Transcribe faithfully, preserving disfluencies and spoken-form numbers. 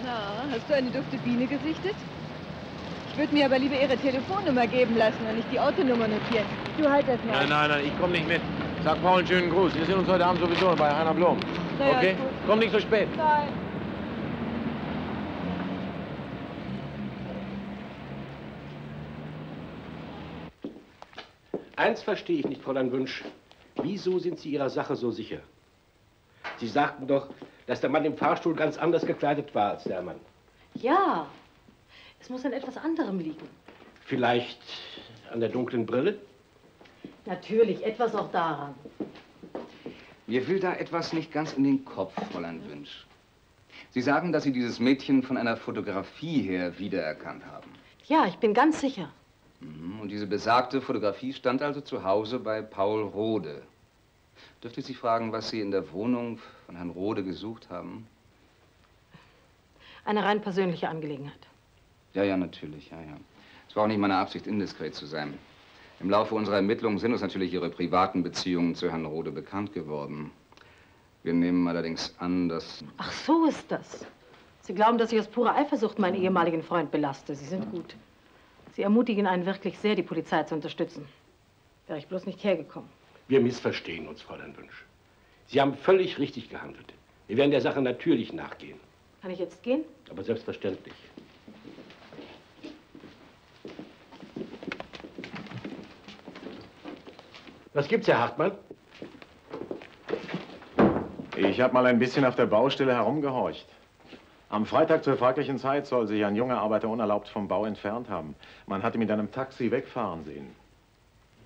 Na, hast du eine dufte Biene gesichtet? Ich würde mir aber lieber Ihre Telefonnummer geben lassen und nicht die Autonummer notieren. Du halt das mal. Nein, nein, nein, ich komme nicht mit. Sag Paul einen schönen Gruß. Wir sehen uns heute Abend sowieso bei Heiner Blum. Naja, okay? Komm nicht so spät. Nein. Eins verstehe ich nicht, Fräulein Wünsch. Wieso sind Sie Ihrer Sache so sicher? Sie sagten doch, dass der Mann im Fahrstuhl ganz anders gekleidet war als der Mann. Ja, es muss an etwas anderem liegen. Vielleicht an der dunklen Brille? Natürlich, etwas auch daran. Mir will da etwas nicht ganz in den Kopf, Fräulein Wünsch. Sie sagen, dass Sie dieses Mädchen von einer Fotografie her wiedererkannt haben. Ja, ich bin ganz sicher. Und diese besagte Fotografie stand also zu Hause bei Paul Rode. Dürfte ich Sie fragen, was Sie in der Wohnung von Herrn Rode gesucht haben? Eine rein persönliche Angelegenheit. Ja, ja, natürlich, ja, ja. Es war auch nicht meine Absicht, indiskret zu sein. Im Laufe unserer Ermittlungen sind uns natürlich Ihre privaten Beziehungen zu Herrn Rode bekannt geworden. Wir nehmen allerdings an, dass... Ach, so ist das. Sie glauben, dass ich aus purer Eifersucht meinen ehemaligen Freund belaste. Sie sind gut. Sie ermutigen einen wirklich sehr, die Polizei zu unterstützen. Wäre ich bloß nicht hergekommen. Wir missverstehen uns, Fräulein Wünsch. Sie haben völlig richtig gehandelt. Wir werden der Sache natürlich nachgehen. Kann ich jetzt gehen? Aber selbstverständlich. Was gibt's, Herr Hartmann? Ich habe mal ein bisschen auf der Baustelle herumgehorcht. Am Freitag zur fraglichen Zeit soll sich ein junger Arbeiter unerlaubt vom Bau entfernt haben. Man hat ihn mit einem Taxi wegfahren sehen.